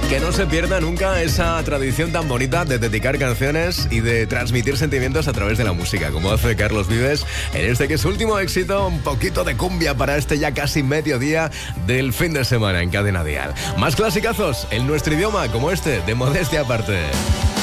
Que no se pierda nunca esa tradición tan bonita de dedicar canciones y de transmitir sentimientos a través de la música, como hace Carlos Vives en este que es su último éxito, un poquito de cumbia para este ya casi mediodía del fin de semana en Cadena Dial. Más clasicazos en nuestro idioma, como este, de Modestia Aparte.